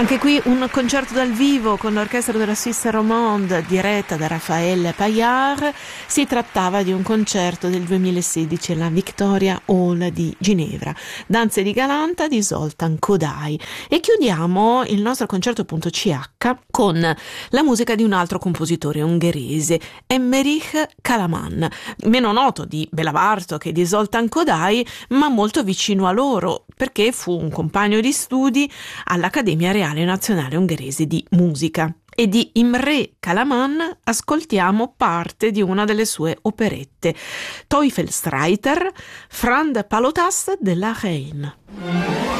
Anche qui un concerto dal vivo con l'orchestra della Suisse Romande diretta da Raphaël Paillard. Si trattava di un concerto del 2016 alla Victoria Hall di Ginevra. Danze di Galanta di Zoltán Kodály. E chiudiamo il nostro concerto.ch con la musica di un altro compositore ungherese, Emmerich Kalaman, meno noto di Béla Bartók e di Zoltán Kodály, ma molto vicino a loro, perché fu un compagno di studi all'Accademia Reale Nazionale Ungherese di Musica. E di Imre Kalaman ascoltiamo parte di una delle sue operette, Teufelsreiter, Frand Palotas de la Reine.